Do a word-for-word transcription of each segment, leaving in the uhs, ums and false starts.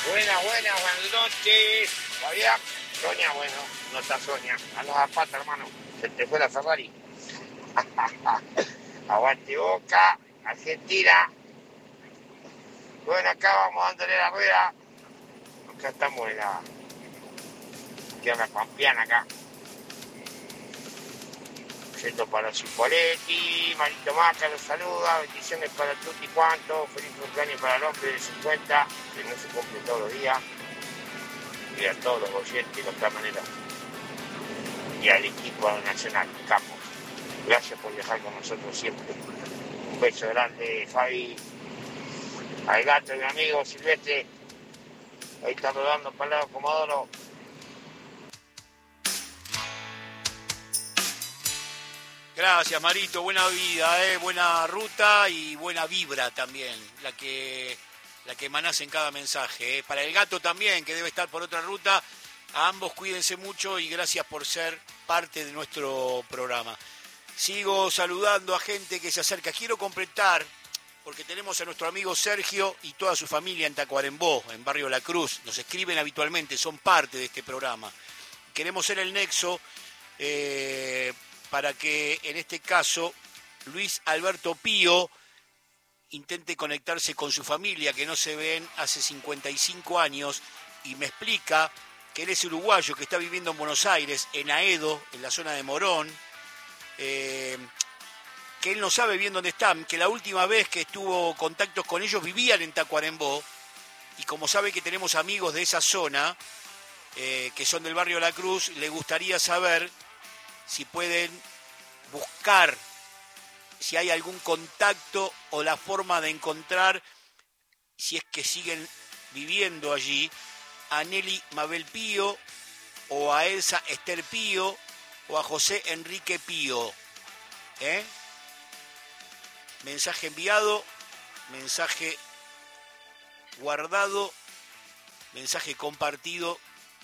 Buenas, buenas, buenas noches. Fabián, Sonia, bueno, no está Sonia. A los zapatos, hermano. Se te fue la Ferrari. Aguante Boca, Argentina. Bueno, acá vamos dándole la rueda. Acá estamos en la tierra pampeana acá. Yendo para Cipoletti, Marito Maca los saluda, bendiciones para tutti cuanto, feliz cumpleaños para el hombre de cincuenta, que no se cumple todos los días, y a todos los oyentes de otra manera, y al equipo nacional, Campos. Gracias por viajar con nosotros siempre. Un beso grande, Fabi, al gato y mi amigo Silvestre, ahí está rodando para el lado Comodoro. Gracias, Marito, buena vida, eh, buena ruta y buena vibra también, la que, la que emanás en cada mensaje. Eh. Para el gato también, que debe estar por otra ruta, a ambos cuídense mucho y gracias por ser parte de nuestro programa. Sigo saludando a gente que se acerca. Quiero completar, porque tenemos a nuestro amigo Sergio y toda su familia en Tacuarembó, en Barrio La Cruz. Nos escriben habitualmente, son parte de este programa. Queremos ser el nexo eh, para que, en este caso, Luis Alberto Pío intente conectarse con su familia, que no se ven hace cincuenta y cinco años, y me explica que él es uruguayo, que está viviendo en Buenos Aires, en Aedo, en la zona de Morón, eh, que él no sabe bien dónde están, que la última vez que estuvo contactos con ellos vivían en Tacuarembó, y como sabe que tenemos amigos de esa zona, eh, que son del barrio La Cruz, le gustaría saber si pueden buscar, si hay algún contacto o la forma de encontrar, si es que siguen viviendo allí, a Nelly Mabel Pío, o a Elsa Esther Pío, o a José Enrique Pío. ¿Eh? Mensaje enviado, mensaje guardado, mensaje compartido,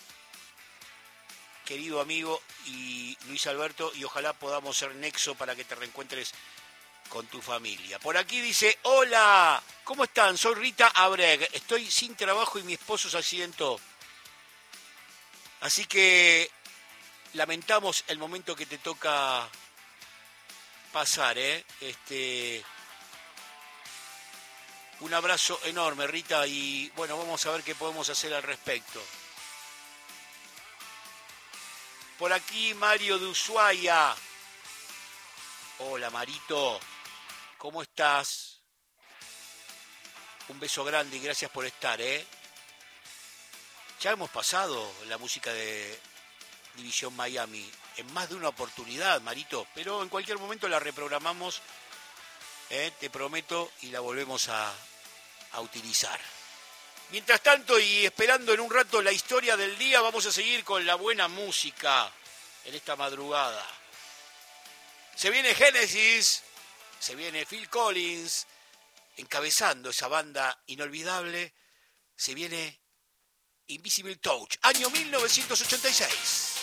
querido amigo y Luis Alberto, y ojalá podamos ser nexo para que te reencuentres con tu familia. Por aquí dice, hola, ¿cómo están? Soy Rita Abreg, estoy sin trabajo y mi esposo se accidentó. Así que lamentamos el momento que te toca pasar, ¿eh? Este, un abrazo enorme, Rita, y bueno, vamos a ver qué podemos hacer al respecto. Por aquí Mario de Ushuaia. Hola Marito, ¿cómo estás? Un beso grande y gracias por estar, ¿eh? Ya hemos pasado la música de División Miami en más de una oportunidad, Marito, pero en cualquier momento la reprogramamos, ¿eh? Te prometo, y la volvemos a, a utilizar. Mientras tanto, y esperando en un rato la historia del día, vamos a seguir con la buena música en esta madrugada. Se viene Genesis, se viene Phil Collins, encabezando esa banda inolvidable, se viene Invisible Touch, año mil novecientos ochenta y seis.